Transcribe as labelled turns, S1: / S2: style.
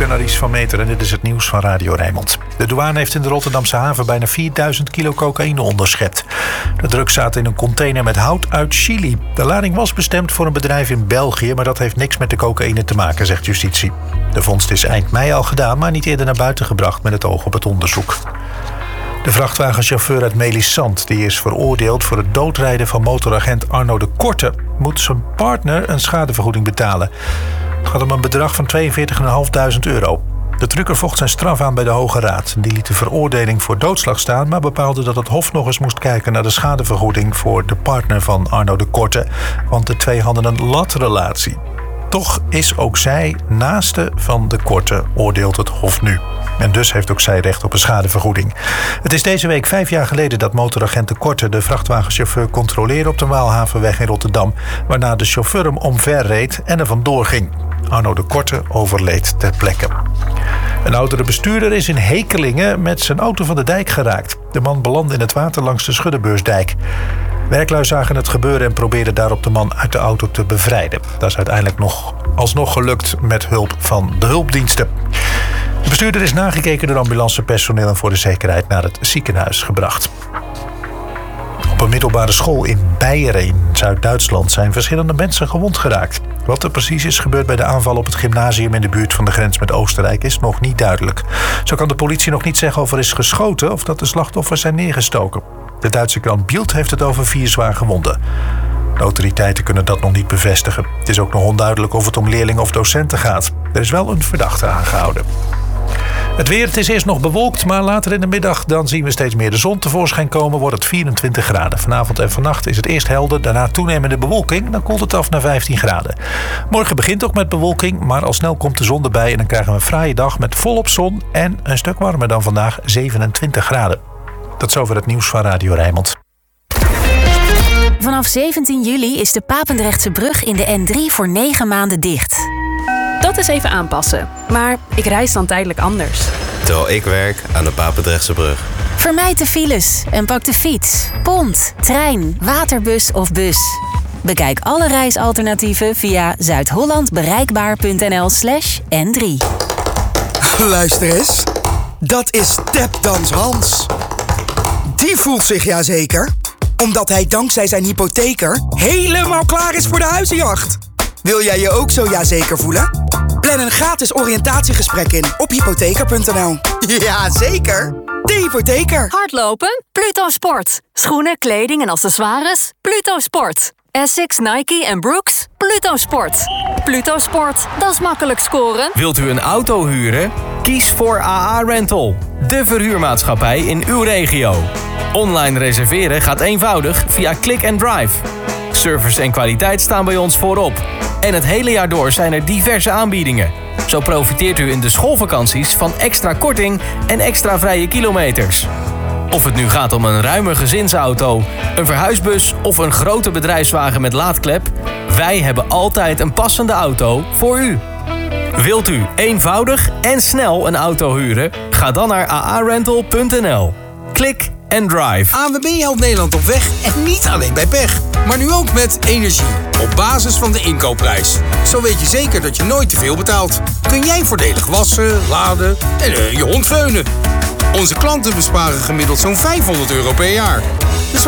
S1: ben Aries van Meter en dit is het nieuws van Radio Rijnmond. De douane heeft in de Rotterdamse haven bijna 4000 kilo cocaïne onderschept. De drugs zaten in een container met hout uit Chili. De lading was bestemd voor een bedrijf in België, maar dat heeft niks met de cocaïne te maken, zegt justitie. De vondst is eind mei al gedaan, maar niet eerder naar buiten gebracht met het oog op het onderzoek. De vrachtwagenchauffeur uit Melisant, die is veroordeeld voor het doodrijden van motoragent Arno de Korte, moet zijn partner een schadevergoeding betalen. Het gaat om een bedrag van €42.500. De trucker vocht zijn straf aan bij de Hoge Raad. Die liet de veroordeling voor doodslag staan, maar bepaalde dat het Hof nog eens moest kijken naar de schadevergoeding voor de partner van Arno de Korte, want de twee hadden een latrelatie. Toch is ook zij naaste van de Korte, oordeelt het Hof nu. En dus heeft ook zij recht op een schadevergoeding. Het is deze week 5 jaar geleden dat motoragent de Korte de vrachtwagenchauffeur controleerde op de Waalhavenweg in Rotterdam, waarna de chauffeur hem omver reed en er vandoor ging. Arno de Korte overleed ter plekke. Een oudere bestuurder is in Hekelingen met zijn auto van de dijk geraakt. De man belandde in het water langs de Schuddebeursdijk. Werklui zagen het gebeuren en probeerden daarop de man uit de auto te bevrijden. Dat is uiteindelijk alsnog gelukt met hulp van de hulpdiensten. De bestuurder is nagekeken door ambulancepersoneel en voor de zekerheid naar het ziekenhuis gebracht. Op een middelbare school in Beieren in Zuid-Duitsland zijn verschillende mensen gewond geraakt. Wat er precies is gebeurd bij de aanval op het gymnasium in de buurt van de grens met Oostenrijk is nog niet duidelijk. Zo kan de politie nog niet zeggen of er is geschoten of dat de slachtoffers zijn neergestoken. De Duitse krant Bild heeft het over 4 zwaar gewonden. De autoriteiten kunnen dat nog niet bevestigen. Het is ook nog onduidelijk of het om leerlingen of docenten gaat. Er is wel een verdachte aangehouden. Het weer, het is eerst nog bewolkt, maar later in de middag dan zien we steeds meer de zon tevoorschijn komen, wordt het 24 graden. Vanavond en vannacht is het eerst helder, daarna toenemende bewolking, dan koelt het af naar 15 graden. Morgen begint ook met bewolking, maar al snel komt de zon erbij en dan krijgen we een fraaie dag met volop zon en een stuk warmer dan vandaag, 27 graden. Tot zover het nieuws van Radio Rijnmond.
S2: Vanaf 17 juli is de Papendrechtse brug in de N3 voor 9 maanden dicht.
S3: Dat is even aanpassen, maar ik reis dan tijdelijk anders.
S4: Terwijl ik werk aan de Papendrechtse brug.
S2: Vermijd de files en pak de fiets, pont, trein, waterbus of bus. Bekijk alle reisalternatieven via zuidhollandbereikbaar.nl/N3.
S5: Luister eens, dat is Tapdans Hans. Die voelt zich jazeker, omdat hij dankzij zijn hypotheker helemaal klaar is voor de huizenjacht. Wil jij je ook zo jazeker voelen? Plan een gratis oriëntatiegesprek in op hypotheker.nl. Jazeker, de hypotheker.
S6: Hardlopen? Pluto Sport. Schoenen, kleding en accessoires? Pluto Sport. Essex, Nike en Brooks? Pluto Sport. Pluto Sport, dat is makkelijk scoren.
S7: Wilt u een auto huren? Kies voor AA Rental, de verhuurmaatschappij in uw regio. Online reserveren gaat eenvoudig via Click and Drive. Service en kwaliteit staan bij ons voorop. En het hele jaar door zijn er diverse aanbiedingen. Zo profiteert u in de schoolvakanties van extra korting en extra vrije kilometers. Of het nu gaat om een ruime gezinsauto, een verhuisbus of een grote bedrijfswagen met laadklep, wij hebben altijd een passende auto voor u. Wilt u eenvoudig en snel een auto huren? Ga dan naar aarental.nl. Klik en drive.
S8: ANWB helpt Nederland op weg en niet alleen bij pech. Maar nu ook met energie. Op basis van de inkoopprijs. Zo weet je zeker dat je nooit te veel betaalt. Kun jij voordelig wassen, laden en je hond veunen. Onze klanten besparen gemiddeld zo'n €500 per jaar.